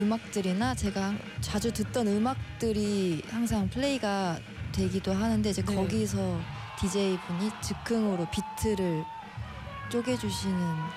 음악들이나 제가 자주 듣던 음악들이 항상 플레이가 되기도 하는데 이제 네. 거기서 DJ 분이 즉흥으로 비트를 쪼개주시는.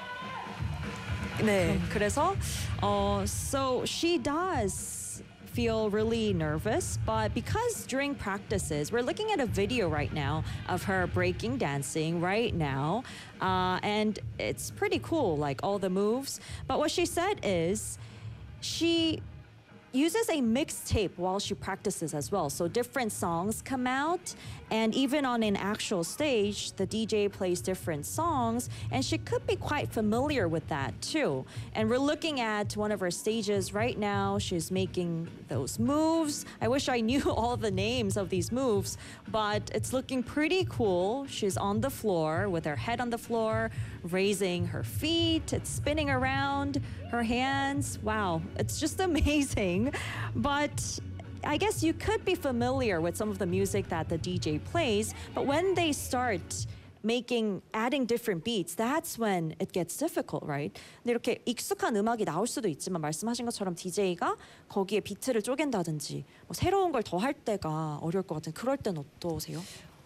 네, 그래서 so she does feel really nervous, but because during practices, we're looking at a video right now of her breaking dancing right now, and it's pretty cool, like all the moves. But what she said is she uses a mixtape while she practices as well. So different songs come out, and even on an actual stage, the DJ plays different songs, and she could be quite familiar with that too. And we're looking at one of her stages right now. She's making those moves. I wish I knew all the names of these moves, but it's looking pretty cool. She's on the floor with her head on the floor, raising her feet. It's spinning around her hands. Wow, it's just amazing. But I guess you could be familiar with some of the music that the DJ plays, but when they start adding different beats, that's when it gets difficult, right? 근데 이렇게 익숙한 음악이 나올 수도 있지만 말씀하신 것처럼 DJ가 거기에 비트를 쪼갠다든지 뭐 새로운 걸 더 할 때가 어려울 것 같은 그럴 땐 어떠세요?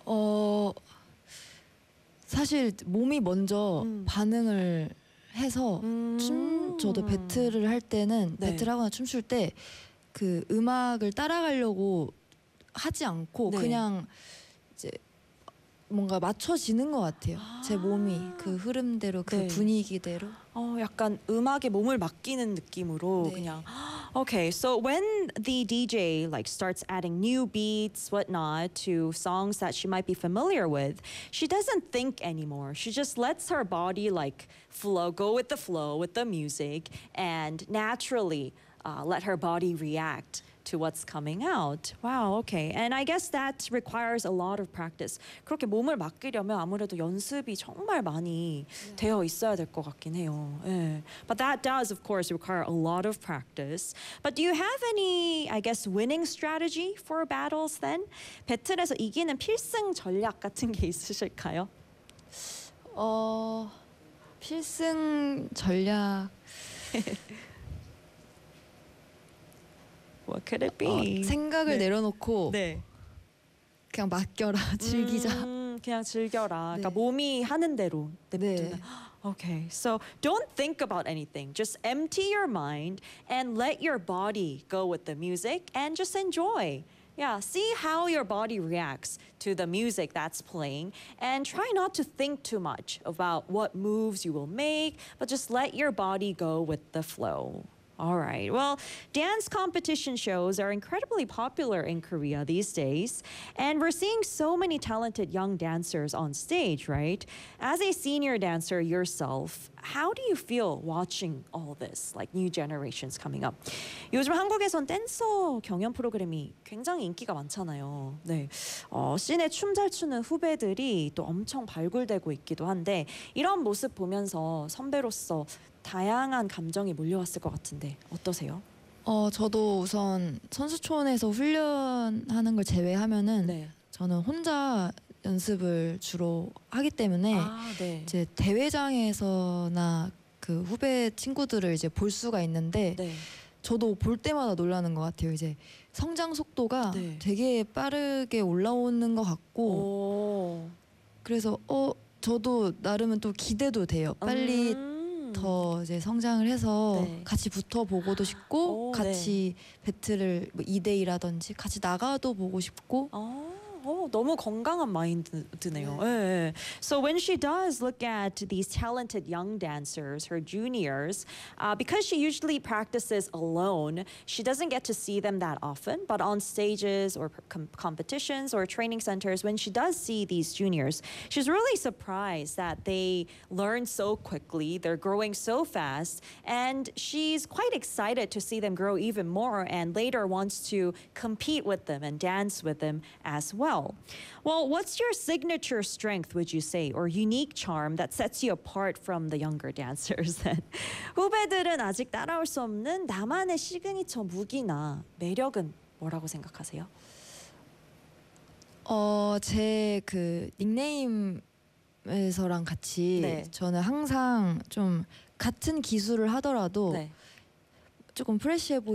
사실 몸이 먼저 반응을 해서 저도 배틀을 할 때는 네. 배틀하거나 춤출 때 그 음악을 따라가려고 하지 않고 네. 그냥 이제 뭔가 맞춰지는 것 같아요. 제 몸이 그 흐름대로 그 네. 분위기대로. 약간 음악에 몸을 맡기는 느낌으로 네. 그냥. Okay, so when the DJ like starts adding new beats, whatnot to songs that she might be familiar with, she doesn't think anymore. She just lets her body like go with the flow with the music, and naturally let her body react to what's coming out. Wow, okay. And I guess that requires a lot of practice. 그렇게 몸을 맡기려면 아무래도 연습이 정말 많이 되어 있어야 될 것 같긴 해요. 예. But that does, of course, require a lot of practice. But do you have any, I guess, winning strategy for battles then? 배틀에서 이기는 필승 전략 같은 게 있으실까요? 필승 전략. What could it be? 생각을 내려놓고 네. 그냥 맡겨라, 즐기자. 그냥 즐겨라. 네. 그러니까 몸이 하는 대로 냅두는. 네. Okay, so don't think about anything. Just empty your mind and let your body go with the music and just enjoy. Yeah, see how your body reacts to the music that's playing, and try not to think too much about what moves you will make, but just let your body go with the flow. All right. Well, dance competition shows are incredibly popular in Korea these days, and we're seeing so many talented young dancers on stage, right? As a senior dancer yourself, how do you feel watching all this, like new generations coming up? 요즘 한국에선 댄서 경연 프로그램이 굉장히 인기가 많잖아요. 네. 씬에 춤 잘 추는 후배들이 또 엄청 발굴되고 있기도 한데, 이런 모습 보면서 선배로서 다양한 감정이 몰려왔을 것 같은데 어떠세요? 저도 우선 선수촌에서 훈련하는 걸 제외하면은 네. 저는 혼자 연습을 주로 하기 때문에 네. 이제 대회장에서나 그 후배 친구들을 이제 볼 수가 있는데 네. 저도 볼 때마다 놀라는 것 같아요. 이제 성장 속도가 네. 되게 빠르게 올라오는 것 같고 그래서 저도 나름은 또 기대도 돼요. 빨리 더 이제 성장을 해서 네. 같이 붙어보고도 싶고 같이 배틀을 뭐 2대2라든지 같이 나가도 보고 싶고. 너무 건강한 마인드네요. 네. So when she does look at these talented young dancers, her juniors, because she usually practices alone, she doesn't get to see them that often. But on stages or competitions or training centers, when she does see these juniors, she's really surprised that they learn so quickly, they're growing so fast, and she's quite excited to see them grow even more and later wants to compete with them and dance with them as well. Well, what's your signature strength, would you say, or unique charm that sets you apart from the younger dancers? 후배들은 아직 따라올 수 없는 나만의 시그니처 무기나 매력은 뭐라고 생각하세요? 제 그 닉네임에서랑 같이 네. 저는 항상 좀 같은 기술을 하더라도 네. 조금 프레시해